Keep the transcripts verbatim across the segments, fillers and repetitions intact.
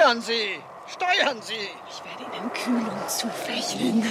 Steuern Sie! Steuern Sie! Ich werde Ihnen Kühlung zufächeln.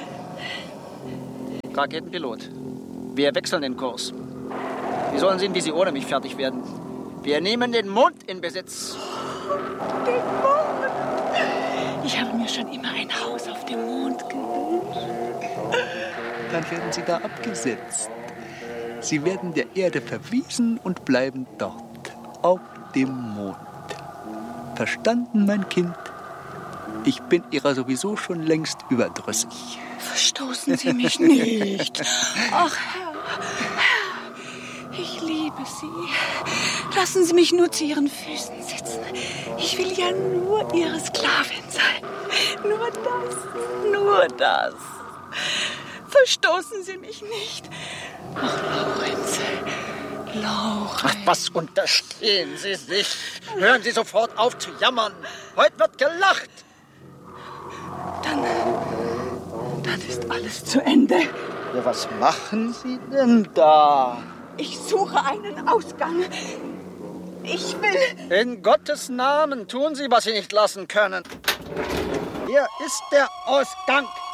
Raketenpilot, wir wechseln den Kurs. Sie sollen sehen, wie Sie ohne mich fertig werden. Wir nehmen den Mond in Besitz. Den Mond? Ich habe mir schon immer ein Haus auf dem Mond gewünscht. Dann werden Sie da abgesetzt. Sie werden der Erde verwiesen und bleiben dort, auf dem Mond. Verstanden, mein Kind? Ich bin Ihrer sowieso schon längst überdrüssig. Verstoßen Sie mich nicht. Ach, Herr, Herr, ich liebe Sie. Lassen Sie mich nur zu Ihren Füßen sitzen. Ich will ja nur Ihre Sklavin sein. Nur das, nur das. Verstoßen Sie mich nicht. Ach, Laurenz, Laurenz. Ach, was unterstehen Sie sich? Hören Sie sofort auf zu jammern. Heute wird gelacht. Dann, dann ist alles zu Ende. Ja, was machen Sie denn da? Ich suche einen Ausgang. Ich will... In Gottes Namen tun Sie, was Sie nicht lassen können. Hier ist der Ausgang.